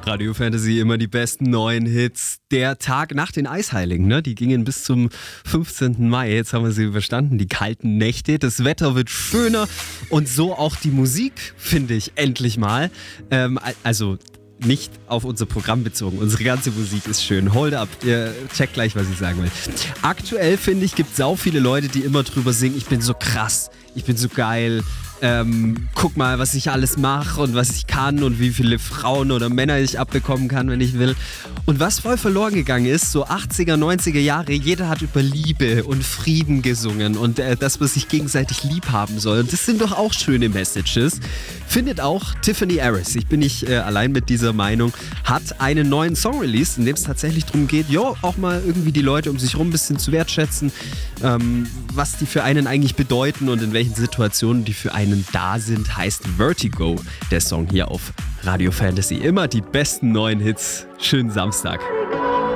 Radio Fantasy, immer die besten neuen Hits. Der Tag nach den Eisheiligen, ne? Die gingen bis zum 15. Mai. Jetzt haben wir sie überstanden, die kalten Nächte. Das Wetter wird schöner und so auch die Musik, finde ich, endlich mal. Also nicht auf unser Programm bezogen. Unsere ganze Musik ist schön. Hold up, ihr checkt gleich, was ich sagen will. Aktuell, finde ich, gibt es sau viele Leute, die immer drüber singen, ich bin so krass, ich bin so geil. Guck mal, was ich alles mache und was ich kann und wie viele Frauen oder Männer ich abbekommen kann, wenn ich will. Und was voll verloren gegangen ist, so 80er, 90er Jahre, jeder hat über Liebe und Frieden gesungen und dass man sich gegenseitig lieb haben soll. Und das sind doch auch schöne Messages. Findet auch Tiffany Harris, ich bin nicht allein mit dieser Meinung, hat einen neuen Song released, in dem es tatsächlich darum geht, auch mal irgendwie die Leute um sich rum ein bisschen zu wertschätzen, was die für einen eigentlich bedeuten und in welchen Situationen die für einen da sind, heißt Vertigo, der Song hier auf Radio Fantasy. Immer die besten neuen Hits. Schönen Samstag.